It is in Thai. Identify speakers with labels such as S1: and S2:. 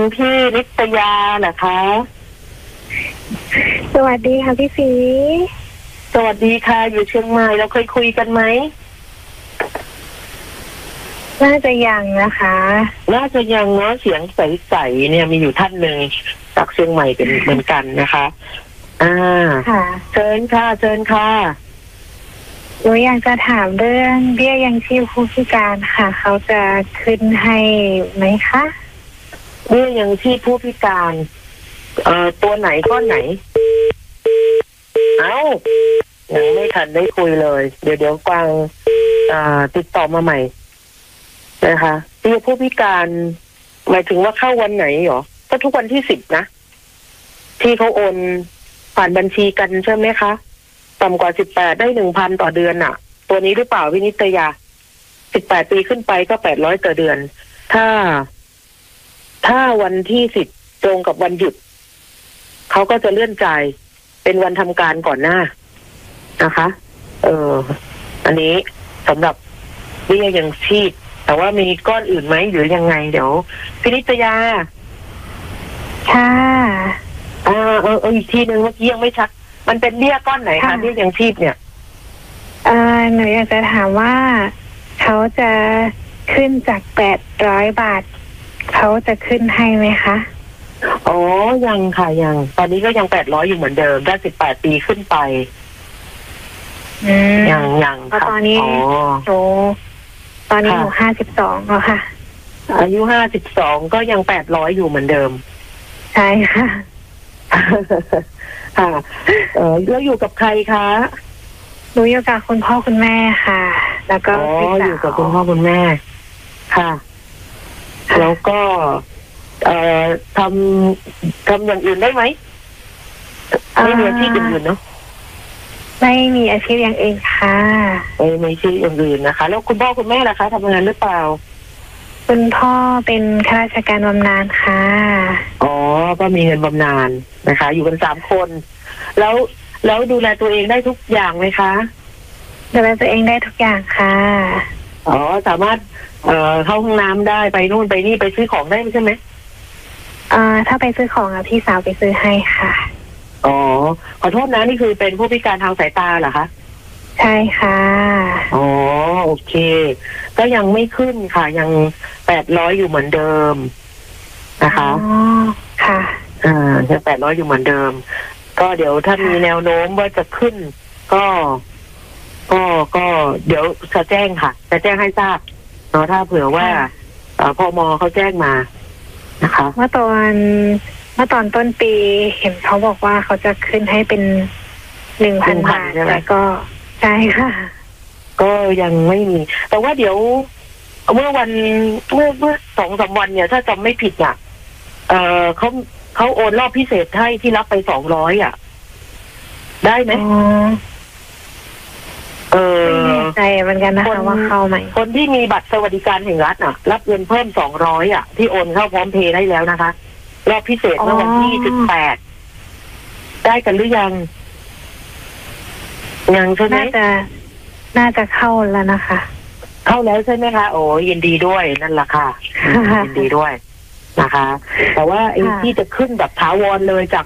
S1: พี่นิตยาเหรอคะ
S2: สวัสดีค่ะพี่สี
S1: สวัสดีค่ะอยู่เชียงใหม่เราเคยคุยกันไหม
S2: น่าจะยังนะคะ
S1: น่าจะยังเนาะเสียงใสๆเนี่ยมีอยู่ท่านหนึ่งจากเชียงใหม่เป็นเหมือนกันนะคะ
S2: ค่ะ
S1: เชิญค่ะเชิญค่ะ
S2: หนูอยากจะถามเรื่องเบี้ยยังชีพผู้พิการค่ะเขาจะขึ้นให้ไหมคะ
S1: เบี้ยยังชีพผู้พิการตัวไหนก้อนไหนยังไม่ทันได้คุยเลยเดี๋ยวกวางติดต่อมาใหม่นะคะเบี้ยผู้พิการหมายถึงว่าเข้าวันไหนหรอก็ทุกวันที่10นะที่เขาโอนผ่านบัญชีกันใช่ไหมคะต่ำกว่า18ได้1,000ต่อเดือนน่ะตัวนี้หรือเปล่าวินิตยา18ปีขึ้นไปก็800ต่อเดือนถ้าวันที่10ตรงกับวันหยุดเขาก็จะเลื่อนจ่ายเป็นวันทำการก่อนหน้านะคะอันนี้สำหรับเบี้ยยังชีพแต่ว่ามีก้อนอื่นไหมหรือยังไงเดี๋ยวพินิตยา
S2: ค่ะ
S1: อีกทีนึงเมื่อกี้ยังไม่ชัดมันเป็นเบี้ยก้อนไหนคะเบี้ยยังชีพเนี่ย
S2: หนูอยากจะถามว่าเขาจะขึ้นจาก800 บาทเขาจะขึ้นให้ไหมคะ
S1: ยังค่ะยังตอนนี้ก็ยัง800อยู่เหมือนเดิมได้18ปีขึ้นไปยัง
S2: ค่ะตอนนี้ตอนนี้หนู52แล้วค่ะ
S1: อายุ52ก็ยัง800อยู่เหมือนเดิม
S2: ใช่ค่ะ
S1: ค่ะแล้วอยู่กับใครคะ
S2: หนูอยู่กับคุณพ่อคุณแม่ค่ะแล้วก็
S1: อยู่กับคุณพ่อคุณแม่ค่ะแล้วก็ทำอย่างอื่นได้ไหมไม่มีอาชีพอื่นเนาะ
S2: ไม่มีอาชีพอย่างอื่นค่ะ
S1: ไม่ใช่อย่างอื่นนะคะแล้วคุณพ่อคุณแม่ล่ะคะทำงานหรือเปล่า
S2: คุณพ่อเป็นข้าราชการบำนาญค่ะ
S1: ก็มีเงินบำนาญนะคะอยู่กัน3คนแล้วดูแลตัวเองได้ทุกอย่างไหมคะ
S2: ดูแลตัวเองได้ทุกอย่างค่ะ
S1: สามารถเข้าห้องน้ำได้ไปนู่นไปนี่ไปซื้อของได้ใช่ไหม
S2: ถ้าไปซื้อของพี่สาวไปซื้อให้ค่ะ
S1: ขอโทษนะนี่คือเป็นผู้พิการทางสายตาเหรอคะ
S2: ใช่ค่ะ
S1: โอเคก็ยังไม่ขึ้นค่ะยัง800อยู่เหมือนเดิมนะคะ
S2: ค่ะ
S1: ยัง800อยู่เหมือนเดิมก็เดี๋ยวถ้ามีแนวโน้มว่าจะขึ้นก็เดี๋ยวจะแจ้งค่ะจะแจ้งให้ทราบถ้าเผื่อว่าพม.เขาแจ้งมานะคะ
S2: เมื่อตอนต้นปีเห็นเขาบอกว่าเขาจะขึ้นให้เป็น 1,000 บาทแล้วก็ใช่ค่ะ
S1: ก็ยังไม่มีแต่ว่าเดี๋ยวเมื่อ2-3 วันเนี่ยถ้าจำไม่ผิดอ่ะเขาโอนรอบพิเศษให้ที่รับไป200ได้ไหม
S2: ไม่แน่ใจเหมือนกันนะคะว่าเข้าไหม
S1: คนที่มีบัตรสวัสดิการแห่งรัฐรับเงินเพิ่ม200ที่โอนเข้าพร้อมเพย์ได้แล้วนะคะรอบพิเศษเมื่อวันที่18ได้กันหรือยังใช่ไหม
S2: น่าจะเข้าแล้วนะคะ
S1: เข้าแล้วใช่ไหมคะยินดีด้วยนั่นแหละค่ะยินดีด้วยนะคะแต่ว่าที่จะขึ้นแบบถาวรเลยจาก